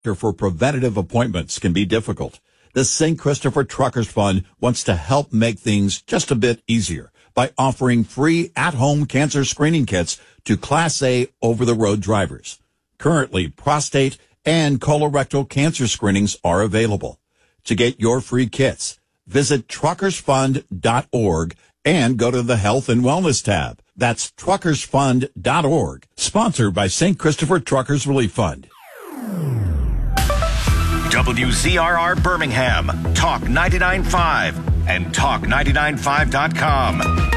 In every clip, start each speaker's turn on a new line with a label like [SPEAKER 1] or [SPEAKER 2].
[SPEAKER 1] for preventative appointments can be difficult. The St. Christopher Truckers Fund wants to help make things just a bit easier by offering free at-home cancer screening kits to Class A over-the-road drivers. Currently, prostate and colorectal cancer screenings are available. To get your free kits, visit truckersfund.org and go to the Health and Wellness tab. That's truckersfund.org, sponsored by St. Christopher Truckers Relief Fund.
[SPEAKER 2] WZRR Birmingham, Talk 99.5 and Talk995.com.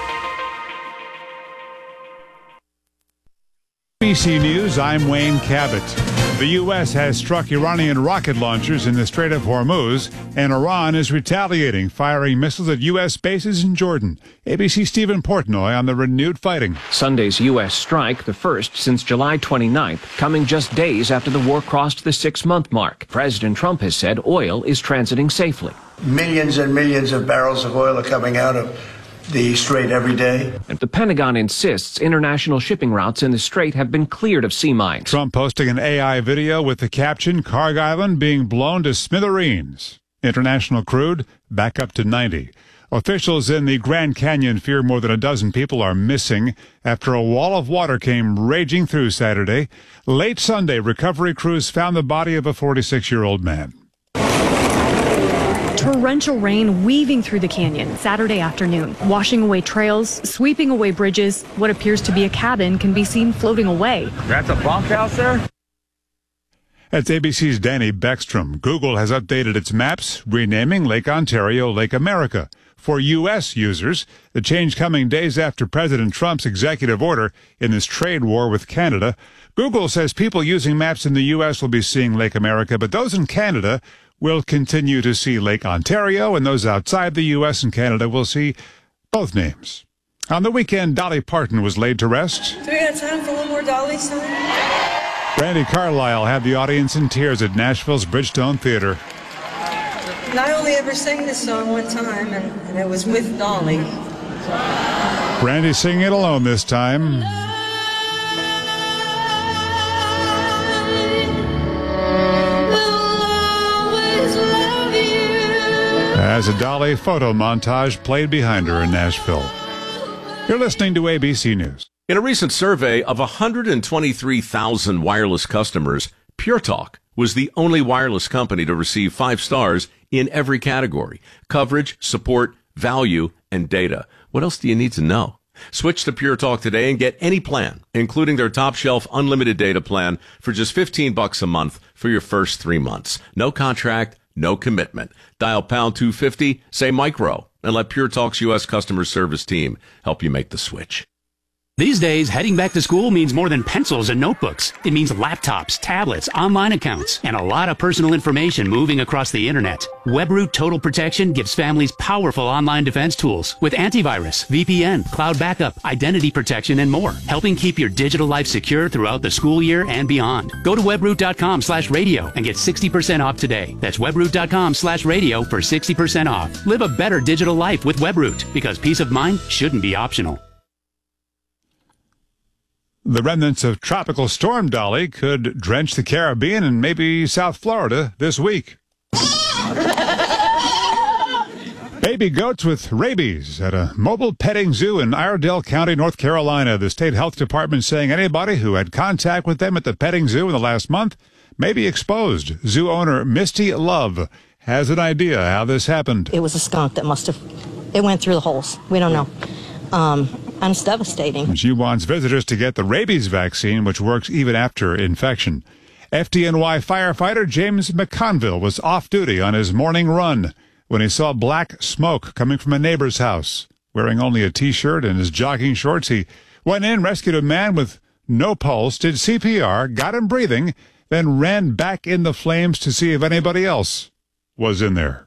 [SPEAKER 3] ABC News, I'm Wayne Cabot. The U.S. has struck Iranian rocket launchers in the Strait of Hormuz, and Iran is retaliating, firing missiles at U.S. bases in Jordan. ABC's Stephen Portnoy on the renewed fighting.
[SPEAKER 4] Sunday's U.S. strike, the first since July 29th, coming just days after the war crossed the 6-month mark. President Trump has said oil is transiting safely.
[SPEAKER 5] Millions and millions of barrels of oil are coming out of the Strait every day.
[SPEAKER 4] And the Pentagon insists international shipping routes in the Strait have been cleared of sea mines.
[SPEAKER 3] Trump posting an AI video with the caption, Carg Island being blown to smithereens. International crude back up to 90. Officials in the Grand Canyon fear more than a dozen people are missing after a wall of water came raging through Saturday. Late Sunday, recovery crews found the body of a 46-year-old man.
[SPEAKER 6] Torrential rain weaving through the canyon Saturday afternoon, washing away trails, sweeping away bridges. What appears to be a cabin can be seen floating away.
[SPEAKER 7] That's a bunkhouse there?
[SPEAKER 3] That's ABC's Danny Beckstrom. Google has updated its maps, renaming Lake Ontario Lake America. For U.S. users, the change coming days after President Trump's executive order in this trade war with Canada. Google says people using maps in the U.S. will be seeing Lake America, but those in Canada will continue to see Lake Ontario, and those outside the U.S. and Canada will see both names. On the weekend, Dolly Parton was laid to rest.
[SPEAKER 8] Do we have time for one more Dolly song?
[SPEAKER 3] Brandi Carlile had the audience in tears at Nashville's Bridgestone Theater.
[SPEAKER 8] And I only ever sang this song one time, and it was with Dolly.
[SPEAKER 3] Brandi singing it alone this time. As a Dolly photo montage played behind her in Nashville. You're listening to ABC News.
[SPEAKER 9] In a recent survey of 123,000 wireless customers, Pure Talk was the only wireless company to receive 5 stars in every category: coverage, support, value, and data. What else do you need to know? Switch to Pure Talk today and get any plan, including their top shelf unlimited data plan, for just $15 a month for your first 3 months. No contract, no commitment. Dial pound 250, say micro, and let Pure Talk's U.S. customer service team help you make the switch.
[SPEAKER 10] These days, heading back to school means more than pencils and notebooks. It means laptops, tablets, online accounts, and a lot of personal information moving across the internet. WebRoot Total Protection gives families powerful online defense tools with antivirus, VPN, cloud backup, identity protection, and more, helping keep your digital life secure throughout the school year and beyond. Go to webroot.com/radio and get 60% off today. That's webroot.com/radio for 60% off. Live a better digital life with WebRoot, because peace of mind shouldn't be optional.
[SPEAKER 3] The remnants of Tropical Storm Dolly could drench the Caribbean and maybe South Florida this week. Baby goats with rabies at a mobile petting zoo in Iredell County, North Carolina. The state health department saying anybody who had contact with them at the petting zoo in the last month may be exposed. Zoo owner Misty Love has an idea how this happened.
[SPEAKER 11] It was a skunk that it went through the holes. We don't know. And it's devastating.
[SPEAKER 3] She wants visitors to get the rabies vaccine, which works even after infection. FDNY firefighter James McConville was off duty on his morning run when he saw black smoke coming from a neighbor's house. Wearing only a T-shirt and his jogging shorts, he went in, rescued a man with no pulse, did CPR, got him breathing, then ran back in the flames to see if anybody else was in there.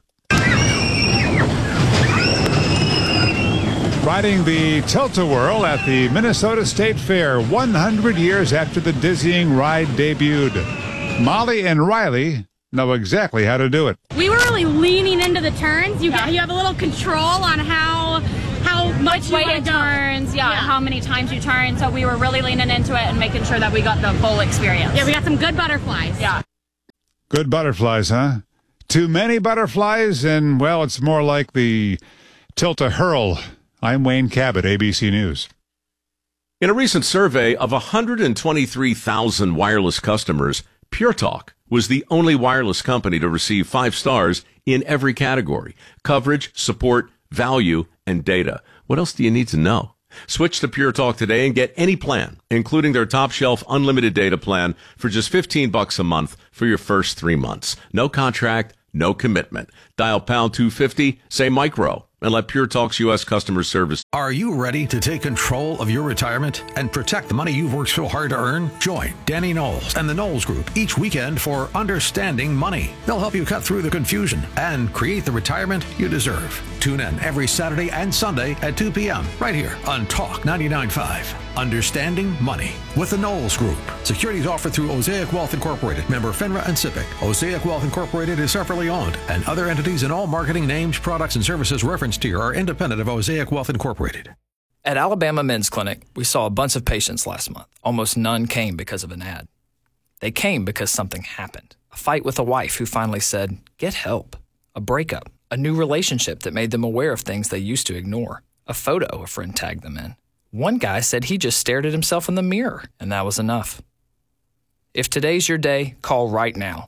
[SPEAKER 3] Riding the Tilt-A-Whirl at the Minnesota State Fair 100 years after the dizzying ride debuted. Molly and Riley know exactly how to do it.
[SPEAKER 12] We were really leaning into the turns. You have a little control on how much way it turns, how many times you turn. So we were really leaning into it and making sure that we got the full experience. Yeah, we got some good butterflies. Yeah.
[SPEAKER 3] Good butterflies, huh? Too many butterflies, and, well, it's more like the tilt-a-hurl. I'm Wayne Cabot, ABC News.
[SPEAKER 9] In a recent survey of 123,000 wireless customers, Pure Talk was the only wireless company to receive 5 stars in every category: coverage, support, value, and data. What else do you need to know? Switch to Pure Talk today and get any plan, including their top shelf unlimited data plan, for just $15 a month for your first 3 months. No contract, no commitment. Dial pound 250, say micro, and let Pure Talk's U.S. customer service.
[SPEAKER 7] Are you ready to take control of your retirement and protect the money you've worked so hard to earn? Join Danny Knowles and the Knowles Group each weekend for Understanding Money. They'll help you cut through the confusion and create the retirement you deserve. Tune in every Saturday and Sunday at 2 p.m. right here on Talk 99.5. Understanding Money with the Knowles Group. Securities offered through Osaic Wealth Incorporated, member FINRA and SIPC. Osaic Wealth Incorporated is separately owned, and other entities and all marketing names, products, and services referenced here are independent of Osaic Wealth Incorporated.
[SPEAKER 13] At Alabama Men's Clinic, we saw a bunch of patients last month. Almost none came because of an ad. They came because something happened. A fight with a wife who finally said, "Get help." A breakup. A new relationship that made them aware of things they used to ignore. A photo a friend tagged them in. One guy said he just stared at himself in the mirror, and that was enough. If today's your day, call right now.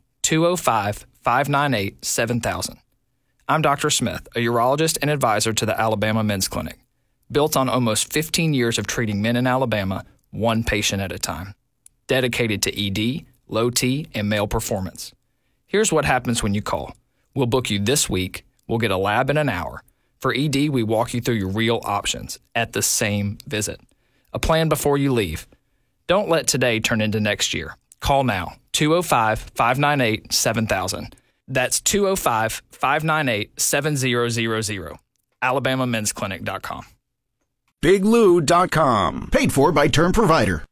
[SPEAKER 13] 205-598-7000. I'm Dr. Smith, a urologist and advisor to the Alabama Men's Clinic. Built on almost 15 years of treating men in Alabama, one patient at a time. Dedicated to ED, low T, and male performance. Here's what happens when you call. We'll book you this week. We'll get a lab in an hour. For ED, we walk you through your real options at the same visit. A plan before you leave. Don't let today turn into next year. Call now. 205-598-7000. That's 205-598-7000. AlabamaMen'sClinic.com.
[SPEAKER 14] BigLou.com. Paid for by Term Provider.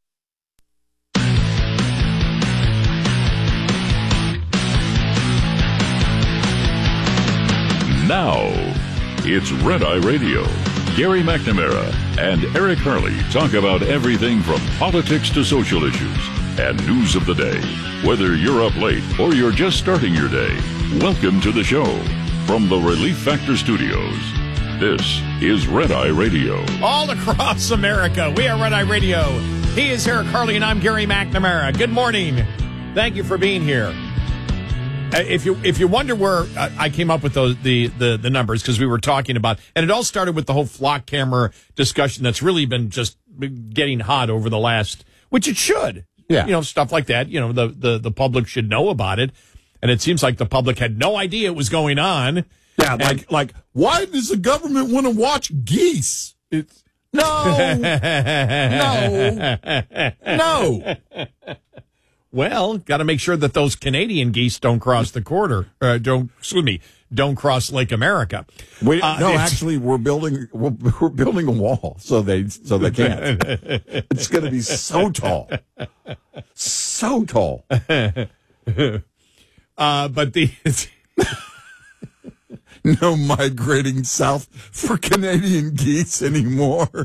[SPEAKER 15] Now, it's Red Eye Radio. Gary McNamara and Eric Hurley talk about everything from politics to social issues and news of the day. Whether you're up late or you're just starting your day, welcome to the show. From the Relief Factor Studios, this is Red Eye Radio.
[SPEAKER 16] All across America, we are Red Eye Radio. He is Eric Hurley, and I'm Gary McNamara. Good morning. Thank you for being here. If you wonder where I came up with the numbers, because we were talking about, and it all started with the whole flock camera discussion that's really been just getting hot over the last, which it should.
[SPEAKER 1] Yeah.
[SPEAKER 16] You know, stuff like that. You know, the public should know about it. And it seems like the public had no idea it was going on.
[SPEAKER 1] Yeah, like why does the government want to watch geese? It's no.
[SPEAKER 16] Well, got to make sure that those Canadian geese don't cross the border. Don't cross Lake America.
[SPEAKER 1] Actually, we're building a wall so they can't. It's going to be so tall, so tall.
[SPEAKER 16] But
[SPEAKER 1] no migrating south for Canadian geese anymore.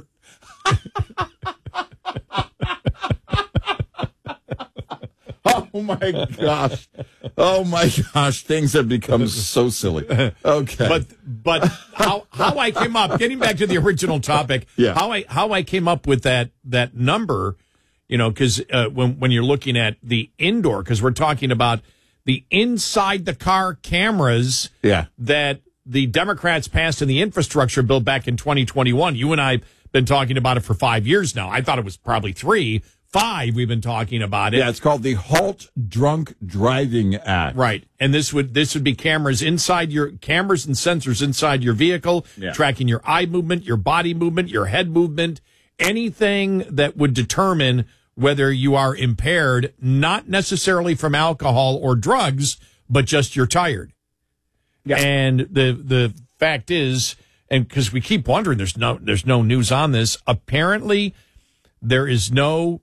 [SPEAKER 1] Oh my gosh, things have become so silly. Okay.
[SPEAKER 16] But how I came up, getting back to the original topic,
[SPEAKER 1] yeah.
[SPEAKER 16] how I came up with that number, you know, because when you're looking at the indoor, because we're talking about the inside the car cameras that the Democrats passed in the infrastructure bill back in 2021. You and I have been talking about it for 5 years now. I thought it was probably 3. 5 we've been talking about it.
[SPEAKER 1] Yeah, it's called the Halt Drunk Driving Act.
[SPEAKER 16] Right. And this would be cameras and sensors inside your vehicle, tracking your eye movement, your body movement, your head movement, anything that would determine whether you are impaired, not necessarily from alcohol or drugs, but just you're tired. Yeah. And the fact is, and because we keep wondering, there's no news on this. Apparently, there is no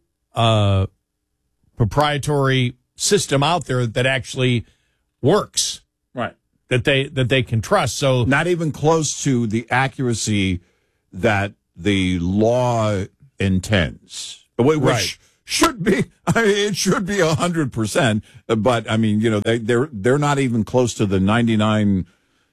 [SPEAKER 16] proprietary system out there that actually works,
[SPEAKER 1] right?
[SPEAKER 16] That they can trust. So
[SPEAKER 1] not even close to the accuracy that the law intends, which should be. It should be 100%. But I mean, they're not even close to the 99,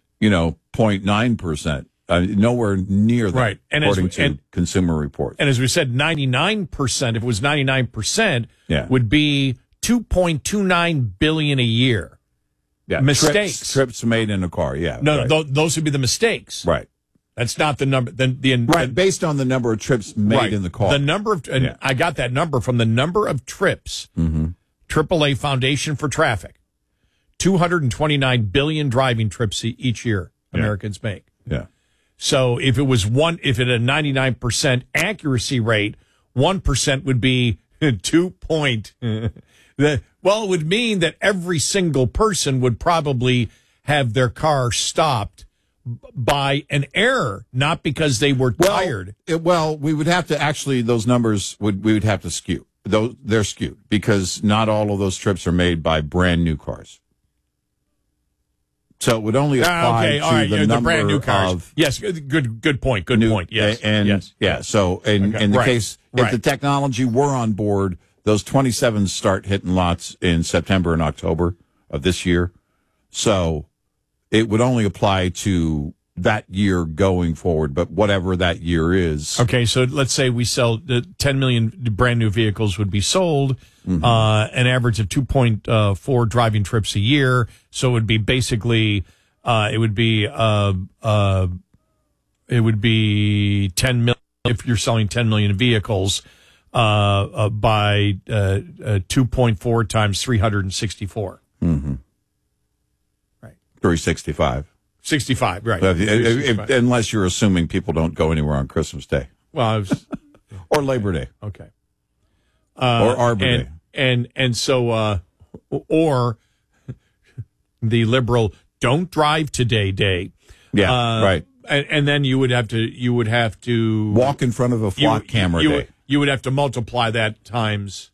[SPEAKER 1] 0.9%. Nowhere near that,
[SPEAKER 16] right. And
[SPEAKER 1] according to Consumer Reports.
[SPEAKER 16] And as we said, 99%. If it was 99%, would be $2.29 billion a year.
[SPEAKER 1] Yeah,
[SPEAKER 16] mistakes.
[SPEAKER 1] Trips made in a car. Yeah,
[SPEAKER 16] no, those would be the mistakes.
[SPEAKER 1] Right.
[SPEAKER 16] That's not the number.
[SPEAKER 1] Right, based on the number of trips made in the car.
[SPEAKER 16] The number of, and I got that number from the number of trips. AAA Foundation for Traffic, 229 billion driving trips each year Americans make.
[SPEAKER 1] Yeah.
[SPEAKER 16] So if it had a 99% accuracy rate, 1% would be 2 point. It would mean that every single person would probably have their car stopped by an error, not because they were tired.
[SPEAKER 1] We would have to actually, those numbers we would have to skew. They're skewed because not all of those trips are made by brand new cars. So it would only apply to the number
[SPEAKER 16] brand new cars.
[SPEAKER 1] of
[SPEAKER 16] yes. Good point. Good point. Yes.
[SPEAKER 1] Yeah. So in the case, if the technology were on board, those 27s start hitting lots in September and October of this year. So it would only apply to that year going forward, but whatever that year is.
[SPEAKER 16] Okay, so let's say we sell 10 million brand new vehicles would be sold, an average of 2.4 driving trips a year. So it would be basically, it would be 10 million if you're selling 10 million vehicles, by 2.4 times 364.
[SPEAKER 1] Mm-hmm.
[SPEAKER 16] Right.
[SPEAKER 1] 365.
[SPEAKER 16] 65, right.
[SPEAKER 1] Unless you're assuming people don't go anywhere on Christmas Day.
[SPEAKER 16] Well,
[SPEAKER 1] or Labor Day.
[SPEAKER 16] Okay.
[SPEAKER 1] Or Arbor Day.
[SPEAKER 16] And so, or the liberal don't drive today day.
[SPEAKER 1] Yeah, right.
[SPEAKER 16] And then you would have to
[SPEAKER 1] walk in front of a flock camera day.
[SPEAKER 16] You would have to multiply that times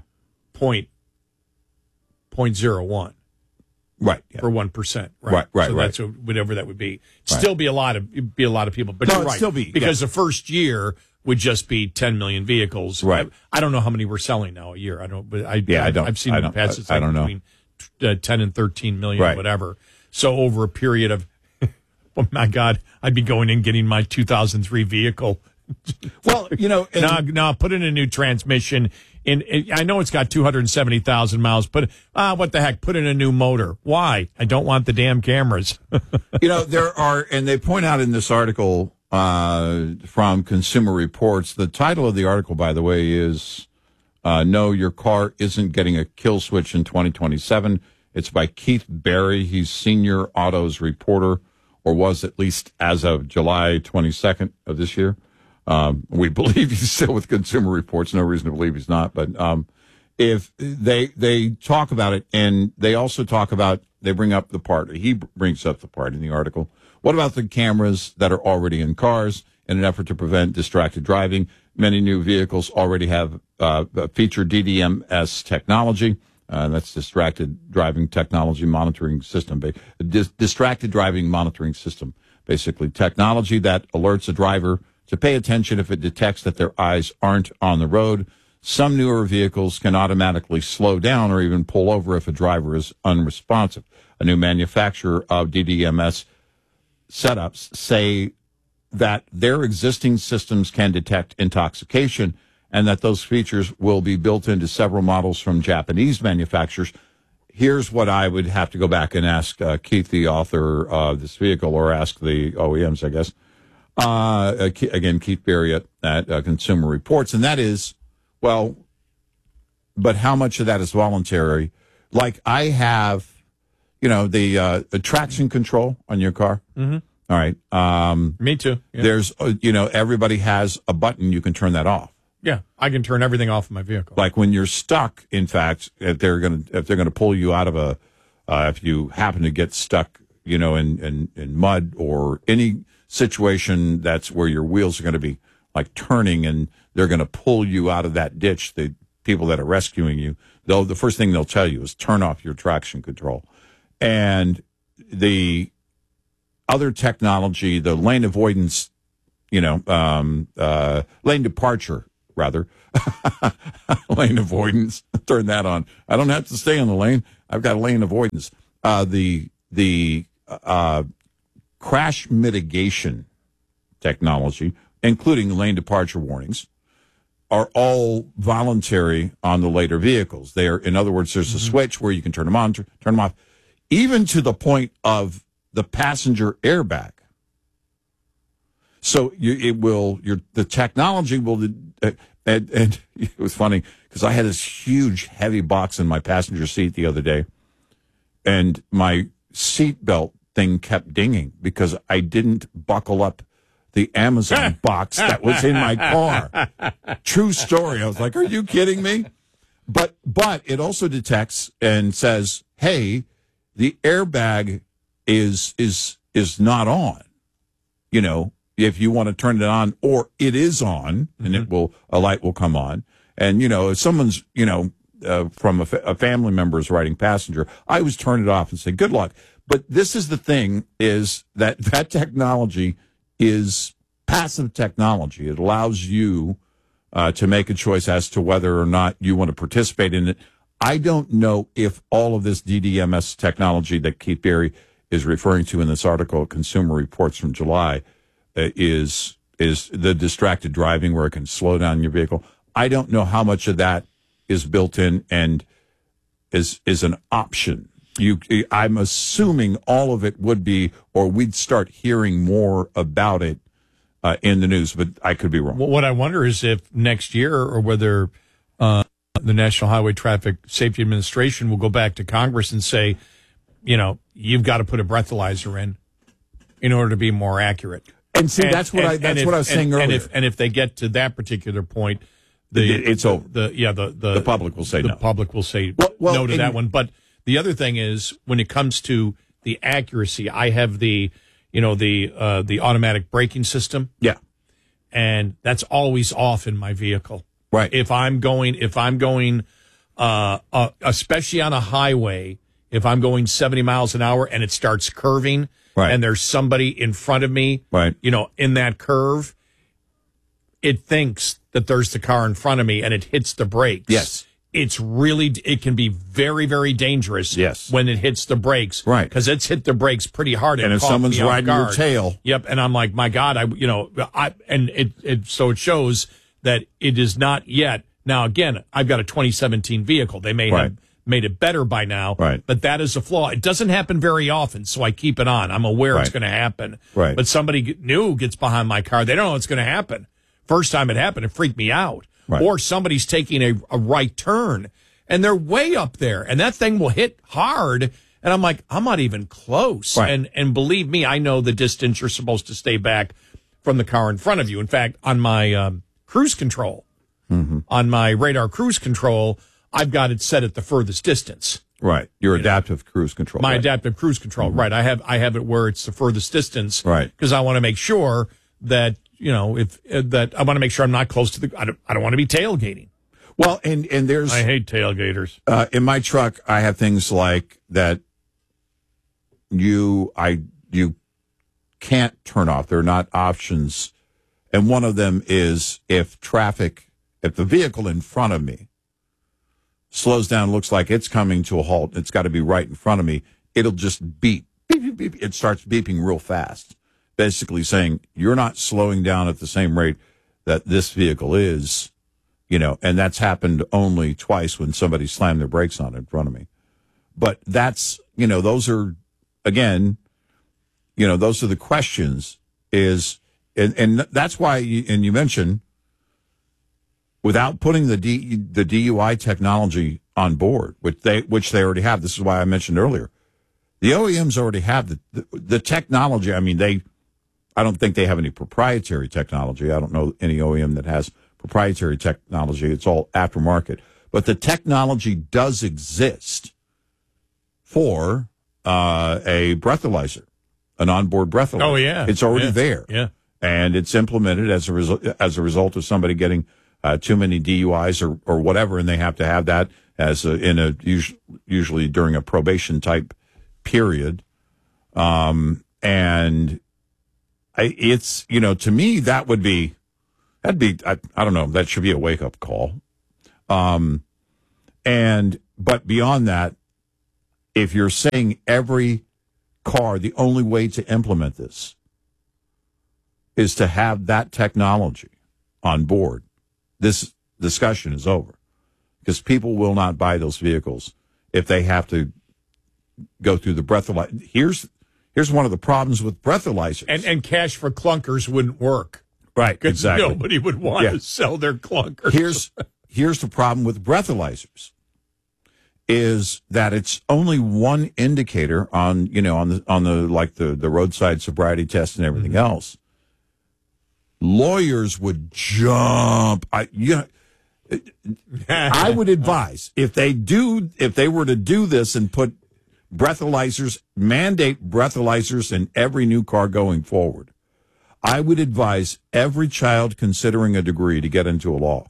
[SPEAKER 16] 0.01.
[SPEAKER 1] Right.
[SPEAKER 16] For 1%.
[SPEAKER 1] Right.
[SPEAKER 16] So that's whatever that would be. Still be a lot of people. But you're right.
[SPEAKER 1] Still be,
[SPEAKER 16] because the first year would just be 10 million vehicles.
[SPEAKER 1] Right.
[SPEAKER 16] I don't know how many we're selling now a year. I don't. But
[SPEAKER 1] I don't.
[SPEAKER 16] I've seen in the past. It's like between 10 and 13 million, whatever. So over a period of, oh my God, I'd be going in getting my 2003 vehicle.
[SPEAKER 1] Well,
[SPEAKER 16] now put in a new transmission. I know it's got 270,000 miles, but what the heck? Put in a new motor. Why? I don't want the damn cameras.
[SPEAKER 1] There are, and they point out in this article from Consumer Reports, the title of the article, by the way, is No, Your Car Isn't Getting a Kill Switch in 2027. It's by Keith Berry. He's senior autos reporter, or was at least as of July 22nd of this year. We believe he's still with Consumer Reports. No reason to believe he's not. But if they talk about it, and they also talk about, they bring up the part, he brings up the part in the article. What about the cameras that are already in cars in an effort to prevent distracted driving? Many new vehicles already have feature DDMS technology. That's distracted driving technology monitoring system. Distracted driving monitoring system, basically technology that alerts a driver to pay attention if it detects that their eyes aren't on the road. Some newer vehicles can automatically slow down or even pull over if a driver is unresponsive. A new manufacturer of DDMS setups say that their existing systems can detect intoxication and that those features will be built into several models from Japanese manufacturers. Here's what I would have to go back and ask Keith, the author of this vehicle, or ask the OEMs, I guess. Again, Keith Berry at Consumer Reports, and that is, well, but how much of that is voluntary? Like I have, the traction control on your car.
[SPEAKER 16] Mm-hmm.
[SPEAKER 1] All right.
[SPEAKER 16] Me too. Yeah.
[SPEAKER 1] There's, everybody has a button you can turn that off.
[SPEAKER 16] Yeah, I can turn everything off in my vehicle.
[SPEAKER 1] Like when you're stuck, in fact, if they're gonna pull you out of if you happen to get stuck, in mud or any situation that's where your wheels are going to be like turning and they're going to pull you out of that ditch, the people that are rescuing you, the first thing they'll tell you is turn off your traction control. And the other technology, the lane avoidance, lane departure rather. Lane avoidance. Turn that on. I don't have to stay on the lane. I've got lane avoidance. The crash mitigation technology, including lane departure warnings, are all voluntary on the later vehicles. They are, in other words, there's a switch where you can turn them on, turn them off, even to the point of the passenger airbag. So the technology will, and it was funny because I had this huge, heavy box in my passenger seat the other day, and my seatbelt thing kept dinging because I didn't buckle up the Amazon box that was in my car. True story. I was like, are you kidding me? But it also detects and says, hey, the airbag is not on. You know, if you want to turn it on, or it is on, and a light will come on. And, you know, if someone's, you know, from a family member is riding passenger, I always turn it off and say, good luck. But this is the thing, is that technology is passive technology. It allows you to make a choice as to whether or not you want to participate in it. I don't know if all of this DDMS technology that Keith Berry is referring to in this article, Consumer Reports from July, is the distracted driving where it can slow down your vehicle. I don't know how much of that is built in and is an option. I'm assuming all of it would be, or we'd start hearing more about it in the news, but I could be wrong.
[SPEAKER 16] Well, what I wonder is if next year, or whether the National Highway Traffic Safety Administration will go back to Congress and say, you know, you've got to put a breathalyzer in order to be more accurate.
[SPEAKER 1] And see, that's what I was saying earlier.
[SPEAKER 16] And if they get to that particular point,
[SPEAKER 1] it's over.
[SPEAKER 16] The
[SPEAKER 1] public will say no.
[SPEAKER 16] The public will say
[SPEAKER 1] well,
[SPEAKER 16] no to that one. But the other thing is, when it comes to the accuracy, I have the automatic braking system.
[SPEAKER 1] Yeah.
[SPEAKER 16] And that's always off in my vehicle.
[SPEAKER 1] Right.
[SPEAKER 16] If I'm going, especially on a highway, if I'm going 70 miles an hour and it starts curving,
[SPEAKER 1] right,
[SPEAKER 16] and there's somebody in front of me,
[SPEAKER 1] right,
[SPEAKER 16] you know, in that curve, it thinks that there's the car in front of me and it hits the brakes.
[SPEAKER 1] Yes.
[SPEAKER 16] It can be very, very dangerous.
[SPEAKER 1] Yes.
[SPEAKER 16] When it hits the brakes.
[SPEAKER 1] Right.
[SPEAKER 16] Because it's hit the brakes pretty hard.
[SPEAKER 1] And if someone's riding your tail.
[SPEAKER 16] Yep. And I'm like, my God, so it shows that it is not yet. Now, again, I've got a 2017 vehicle. They may have made it better by now.
[SPEAKER 1] Right.
[SPEAKER 16] But that is a flaw. It doesn't happen very often, so I keep it on. I'm aware it's going to happen.
[SPEAKER 1] Right.
[SPEAKER 16] But somebody new gets behind my car. They don't know what's going to happen. First time it happened, it freaked me out.
[SPEAKER 1] Right.
[SPEAKER 16] Or somebody's taking a right turn, and they're way up there, and that thing will hit hard. And I'm like, I'm not even close.
[SPEAKER 1] Right.
[SPEAKER 16] And believe me, I know the distance you're supposed to stay back from the car in front of you. In fact, on my cruise control, on my radar cruise control, I've got it set at the furthest distance.
[SPEAKER 1] Right. Your adaptive cruise control.
[SPEAKER 16] My
[SPEAKER 1] right.
[SPEAKER 16] adaptive cruise control. Right. I have it where it's the furthest distance.
[SPEAKER 1] Right.
[SPEAKER 16] Because I want to make sure that, you know, that I want to make sure I'm not close to I don't want to be tailgating.
[SPEAKER 1] Well, and there's,
[SPEAKER 16] I hate tailgaters.
[SPEAKER 1] In my truck, I have things like that. You can't turn off. They're not options, and one of them is if the vehicle in front of me slows down, looks like it's coming to a halt, it's got to be right in front of me, it'll just beep, beep, beep, beep. It starts beeping real fast, basically saying you're not slowing down at the same rate that this vehicle is, you know, and that's happened only twice when somebody slammed their brakes on in front of me. But that's, you know, those are, again, you know, those are the questions and that's why, you mentioned, without putting the DUI technology on board, which they already have. This is why I mentioned earlier, the OEMs already have the technology. I mean, I don't think they have any proprietary technology. I don't know any OEM that has proprietary technology. It's all aftermarket. But the technology does exist for a breathalyzer, an onboard breathalyzer.
[SPEAKER 16] Oh, yeah.
[SPEAKER 1] It's already there.
[SPEAKER 16] Yeah.
[SPEAKER 1] And it's implemented as a result of somebody getting too many DUIs or whatever, and they have to have that usually during a probation type period. And it's, you know, to me, that would be That'd be, I don't know, that should be a wake-up call. But beyond that, if you're saying every car, the only way to implement this is to have that technology on board, this discussion is over. Because people will not buy those vehicles if they have to go through the breathalyzer. Here's one of the problems with breathalyzers.
[SPEAKER 16] And cash for clunkers wouldn't work.
[SPEAKER 1] Right, exactly.
[SPEAKER 16] Nobody would want to sell their clunkers.
[SPEAKER 1] Here's the problem with breathalyzers, is that it's only one indicator on the roadside sobriety test and everything else. Lawyers would jump. I would advise if they were to do this and put mandate breathalyzers in every new car going forward, I would advise every child considering a degree to get into a law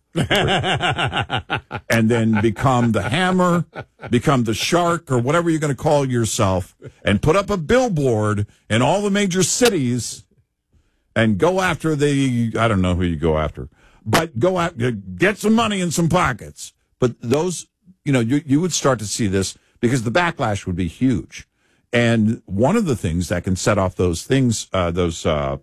[SPEAKER 1] and then become the hammer, become the shark, or whatever you're going to call yourself, and put up a billboard in all the major cities and go after I don't know who you go after, but get some money in some pockets. But those, you would start to see this because the backlash would be huge. And one of the things that can set off those things, onboard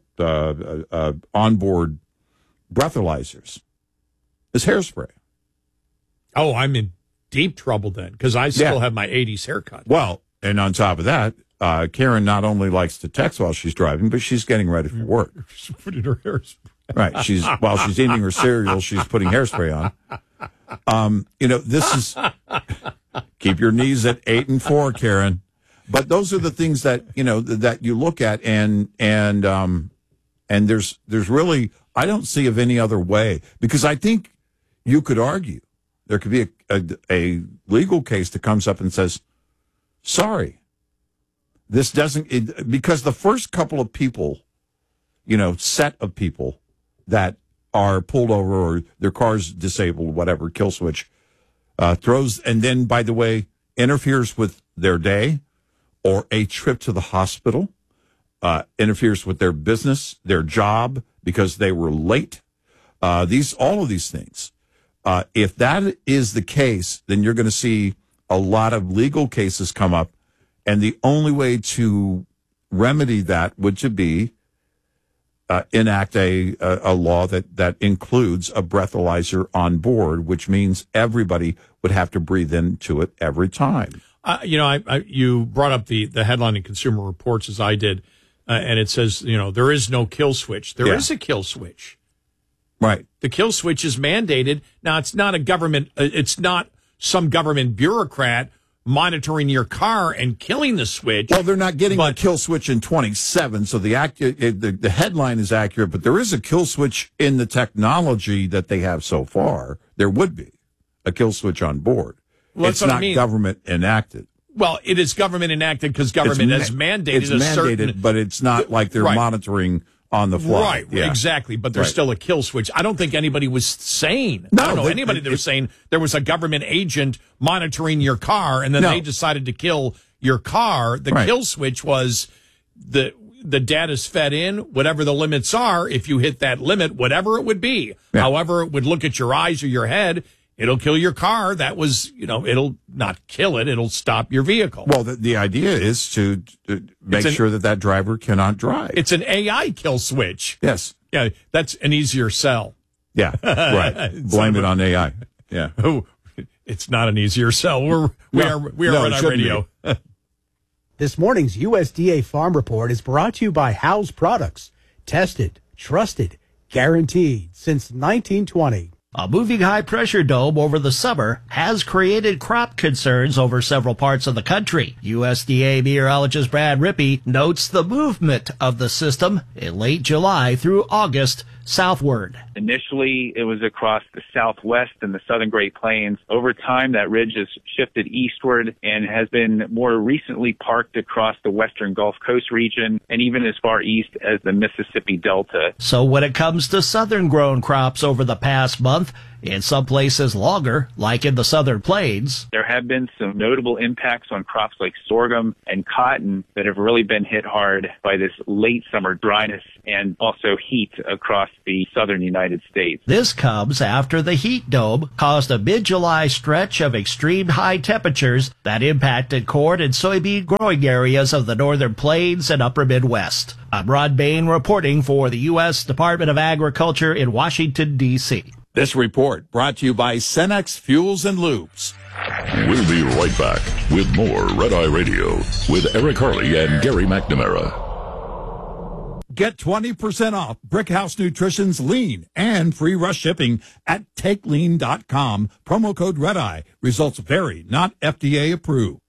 [SPEAKER 1] breathalyzers, is hairspray.
[SPEAKER 16] Oh, I'm in deep trouble then, because I still have my 80s haircut.
[SPEAKER 1] Well, and on top of that, Karen not only likes to text while she's driving, but she's getting ready for work.
[SPEAKER 16] She's putting her hairspray.
[SPEAKER 1] Right. While she's eating her cereal, she's putting hairspray on. This is keep your knees at 8 and 4, Karen. But those are the things that that you look at, and there's really, I don't see of any other way, because I think you could argue there could be a legal case that comes up and says, sorry, this doesn't, because the first couple of people, set of people that are pulled over or their car's disabled, whatever, kill switch, throws, and then, by the way, interferes with their day or a trip to the hospital, interferes with their business, their job, because they were late. All of these things. If that is the case, then you're going to see a lot of legal cases come up, and the only way to remedy that would to be enact a law that includes a breathalyzer on board, which means everybody would have to breathe into it every time.
[SPEAKER 16] You brought up the headline in Consumer Reports, as I did, and it says, there is no kill switch. There is a kill switch.
[SPEAKER 1] Right.
[SPEAKER 16] The kill switch is mandated. Now, it's not it's not some government bureaucrat monitoring your car and killing the switch.
[SPEAKER 1] Well, they're not getting a kill switch in 27, so the headline is accurate, but there is a kill switch in the technology that they have so far. There would be a kill switch on board.
[SPEAKER 16] Well,
[SPEAKER 1] it's not government enacted.
[SPEAKER 16] Well, it is government enacted because government has mandated
[SPEAKER 1] but it's not like they're monitoring on the fly.
[SPEAKER 16] Right, exactly. But there's still a kill switch. I don't think anybody was saying.
[SPEAKER 1] No,
[SPEAKER 16] I don't know anybody that was saying there was a government agent monitoring your car, and then they decided to kill your car. The kill switch was the data's fed in, whatever the limits are. If you hit that limit, whatever it would be, however it would look at your eyes or your head, it'll kill your car. That was, it'll not kill it. It'll stop your vehicle.
[SPEAKER 1] Well, the idea is to make sure that driver cannot drive.
[SPEAKER 16] It's an AI kill switch.
[SPEAKER 1] Yes.
[SPEAKER 16] Yeah, that's an easier sell.
[SPEAKER 1] Yeah, right. Blame it on AI. Yeah.
[SPEAKER 16] Oh, it's not an easier sell. We are on our radio.
[SPEAKER 17] This morning's USDA Farm Report is brought to you by Howes Products. Tested, trusted, guaranteed since 1920.
[SPEAKER 18] A moving high-pressure dome over the summer has created crop concerns over several parts of the country. USDA meteorologist Brad Rippey notes the movement of the system in late July through August southward.
[SPEAKER 19] Initially, it was across the southwest and the southern Great Plains. Over time, that ridge has shifted eastward and has been more recently parked across the western Gulf Coast region and even as far east as the Mississippi Delta.
[SPEAKER 18] So when it comes to southern grown crops over the past month, in some places longer, like in the southern plains,
[SPEAKER 19] there have been some notable impacts on crops like sorghum and cotton that have really been hit hard by this late summer dryness and also heat across the southern United States.
[SPEAKER 18] This comes after the heat dome caused a mid-July stretch of extreme high temperatures that impacted corn and soybean growing areas of the northern plains and upper Midwest. I'm Rod Bain reporting for the U.S. Department of Agriculture in Washington, D.C.
[SPEAKER 1] This report brought to you by Cenex Fuels and Lubes.
[SPEAKER 15] We'll be right back with more Red Eye Radio with Eric Harley and Gary McNamara.
[SPEAKER 1] Get 20% off Brickhouse Nutrition's Lean and free rush shipping at TakeLean.com. Promo code REDEYE. Results vary, not FDA approved.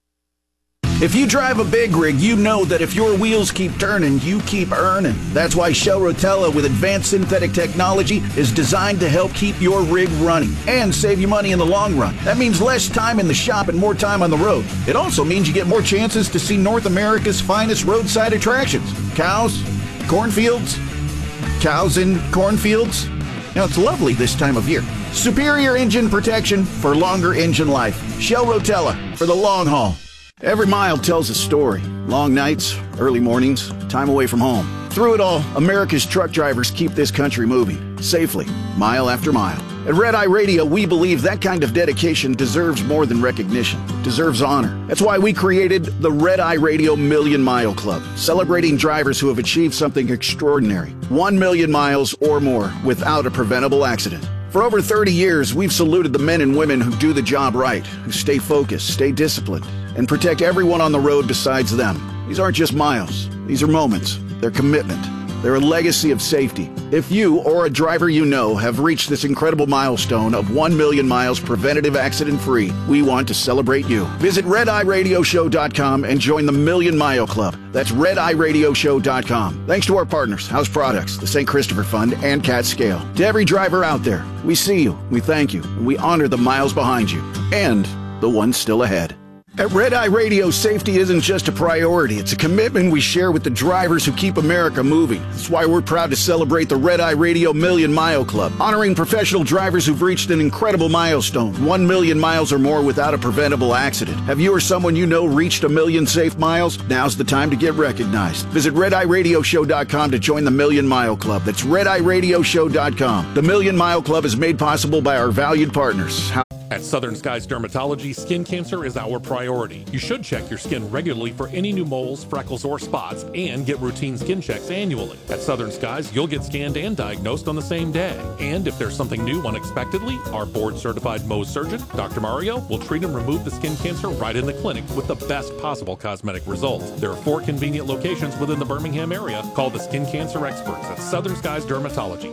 [SPEAKER 14] If you drive a big rig, you know that if your wheels keep turning, you keep earning. That's why Shell Rotella with advanced synthetic technology is designed to help keep your rig running and save you money in the long run. That means less time in the shop and more time on the road. It also means you get more chances to see North America's finest roadside attractions. Cows, cornfields, cows in cornfields. Now, it's lovely this time of year. Superior engine protection for longer engine life. Shell Rotella for the long haul. Every mile tells a story. Long nights, early mornings, time away from home. Through it all, America's truck drivers keep this country moving, safely, mile after mile. At Red Eye Radio, we believe that kind of dedication deserves more than recognition, deserves honor. That's why we created the Red Eye Radio Million Mile Club, celebrating drivers who have achieved something extraordinary. 1 million miles or more without a preventable accident. For over 30 years, we've saluted the men and women who do the job right, who stay focused, stay disciplined, and protect everyone on the road besides them. These aren't just miles. These are moments. They're commitment. They're a legacy of safety. If you or a driver you know have reached this incredible milestone of 1 million miles preventative accident-free, we want to celebrate you. Visit RedEyeRadioShow.com and join the Million Mile Club. That's RedEyeRadioShow.com. Thanks to our partners, House Products, the St. Christopher Fund, and Cat Scale. To every driver out there, we see you, we thank you, and we honor the miles behind you and the ones still ahead. At Red Eye Radio, safety isn't just a priority. It's a commitment we share with the drivers who keep America moving. That's why we're proud to celebrate the Red Eye Radio Million Mile Club, honoring professional drivers who've reached an incredible milestone, 1 million miles or more without a preventable accident. Have you or someone you know reached 1 million safe miles? Now's the time to get recognized. Visit RedEyeRadioShow.com to join the Million Mile Club. That's RedEyeRadioShow.com. The Million Mile Club is made possible by our valued partners.
[SPEAKER 20] At Southern Skies Dermatology, skin cancer is our priority. You should check your skin regularly for any new moles, freckles, or spots, and get routine skin checks annually. At Southern Skies, you'll get scanned and diagnosed on the same day. And if there's something new unexpectedly, our board-certified Mohs surgeon, Dr. Mario, will treat and remove the skin cancer right in the clinic with the best possible cosmetic results. There are 4 convenient locations within the Birmingham area. Call the skin cancer experts at Southern Skies Dermatology,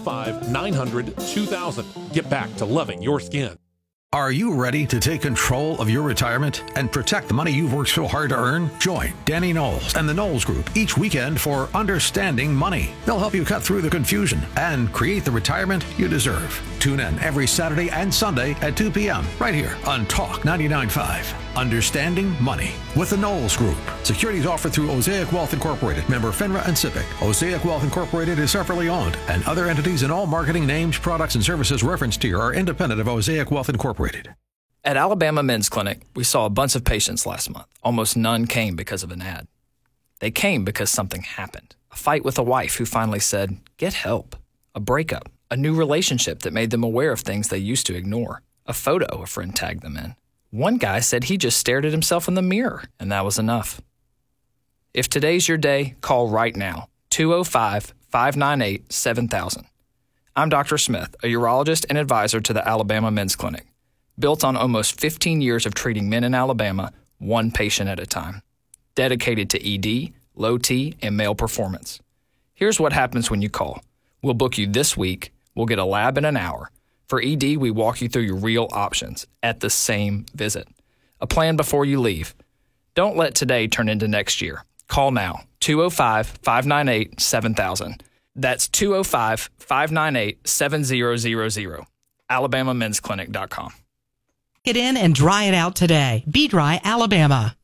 [SPEAKER 20] 205-900-2000. Get back to loving your skin.
[SPEAKER 7] Are you ready to take control of your retirement and protect the money you've worked so hard to earn? Join Danny Knowles and the Knowles Group each weekend for Understanding Money. They'll help you cut through the confusion and create the retirement you deserve. Tune in every Saturday and Sunday at 2 p.m. right here on Talk 99.5. Understanding Money with the Knowles Group. Securities offered through Osaic Wealth Incorporated, member FINRA and SIPC. Osaic Wealth Incorporated is separately owned, and other entities and all marketing names, products, and services referenced here are independent of Osaic Wealth Incorporated.
[SPEAKER 13] At Alabama Men's Clinic, we saw a bunch of patients last month. Almost none came because of an ad. They came because something happened. A fight with a wife who finally said, "Get help." A breakup. A new relationship that made them aware of things they used to ignore. A photo a friend tagged them in. One guy said he just stared at himself in the mirror, and that was enough. If today's your day, call right now. 205-598-7000. I'm Dr. Smith, a urologist and advisor to the Alabama Men's Clinic. Built on almost 15 years of treating men in Alabama, one patient at a time. Dedicated to ED, low T, and male performance. Here's what happens when you call. We'll book you this week. We'll get a lab in an hour. For ED, we walk you through your real options at the same visit. A plan before you leave. Don't let today turn into next year. Call now. 205-598-7000. That's 205-598-7000. AlabamaMen'sClinic.com.
[SPEAKER 21] Get in and dry it out today. Be Dry Alabama.